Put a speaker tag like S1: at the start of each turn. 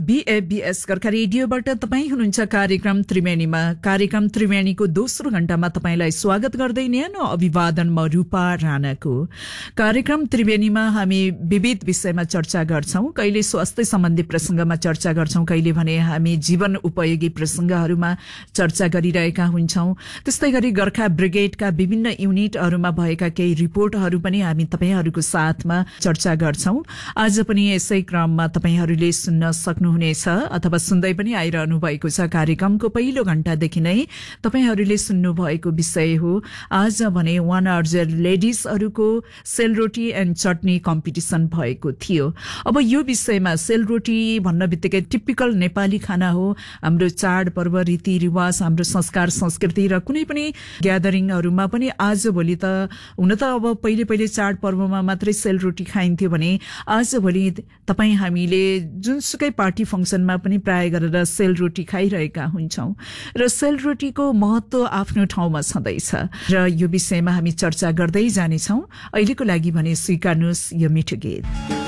S1: BABS Gorkha रेडियोबाट तपाईँ हुनुहुन्छ कार्यक्रम त्रिवेणीमा। कार्यक्रम त्रिवेणीको दोस्रो घण्टामा तपाईलाई स्वागत गर्दै न्यानो अभिवादन म रूपा राणाको। कार्यक्रम त्रिवेणीमा हामी विविध विषयमा चर्चा गर्छौं। कहिले स्वास्थ्य सम्बन्धी प्रसंगमा चर्चा गर्छौं, कहिले भने हामी जीवन उपयोगी प्रसंगहरूमा चर्चा गरिरहेका हुन्छौं। त्यस्तै गरी गोर्खा ब्रिगेडका विभिन्न युनिटहरूमा भएका केही रिपोर्टहरू पनि हामी तपाईहरुको साथमा चर्चा गर्छौं। आज पनि यसै क्रममा तपाईहरुले सुन्न सक्नुहुनेछ अथवा सुन्दै पनि आइरहनु भएको छ। कार्यक्रमको पहिलो घण्टादेखि नै तपाईहरुले सुन्नु भएको विषय हो आज भने 1 अर्जर लेडिजहरुको सेलरोटी एन्ड चटनी कम्पिटिसन भएको थियो। अब यो विषयमा सेलरोटी भन्न बित्तिकै टिपिकल नेपाली खाना हो। हाम्रो चाड पर्व रीतिरिवाज, हाम्रो संस्कार संस्कृति र कुनै पनि ग्यादरिङहरुमा पनि आजभोलि त हुन त अब पहिले चाड पर्वमा मात्रै सेलरोटी खाइन्थ्यो भने आजभोलि तपाई हामीले जुनसुकै पार्टी फंक्सनमा पनि प्राय गरेर सेलरोटी खाइरहेका हुन्छौं र सेलरोटीको महत्व आफ्नो ठाउँमा छँदैछ र यो विषयमा हामी चर्चा गर्दै जानेछौं। अहिलेको लागि भने स्वीकार्नुस् यो मिठो गीत।